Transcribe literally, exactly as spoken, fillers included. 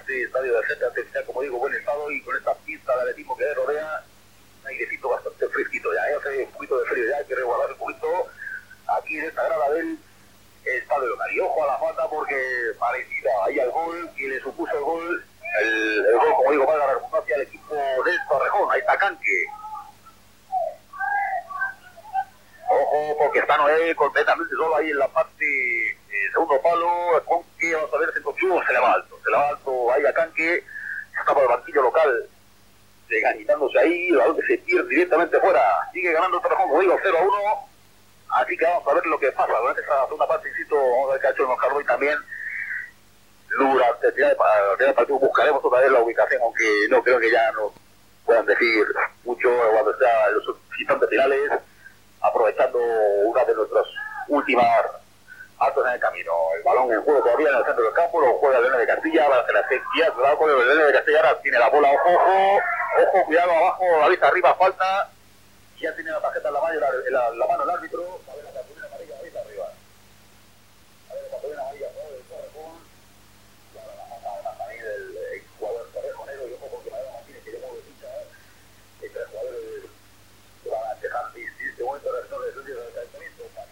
este estadio de Centro Artificial, como digo, buen estado, y con esta pista de atletismo que le rodea, un airecito bastante fresquito, ya hace un poquito de frío, ya hay que resguardar un poquito aquí en esta grada del estadio local. Y ojo a la falta porque parecida ahí al gol, que le supuso el gol, el, el gol, como digo, para la redundancia al equipo del Torrejón. Ahí está Canque. Ojo, porque está Noé completamente solo ahí en la parte eh, segundo palo, con que vamos a ver, se conchugo, se le va alto, se le va alto ahí a Canque, está por el banquillo local, ganitándose ahí, el balón que se pierde directamente fuera, sigue ganando el Torrejón, como digo, cero a uno, así que vamos a ver lo que pasa durante esa segunda parte, insisto, vamos a ver qué ha hecho el Moscardo y también durante el final del partido buscaremos otra vez la ubicación, aunque no creo que ya nos puedan decir mucho cuando sea los instantes finales, aprovechando una de nuestras últimas actos en el camino. El balón en juego todavía en el centro del campo, lo juega el Belén de Castilla, va a hacer la sexta, cuidado con el Belén de Castilla, ahora tiene la bola, ojo, ojo, ojo, cuidado abajo, la vista arriba, falta, ya tiene la tarjeta en la mano, la, la, la mano el árbitro, a ver la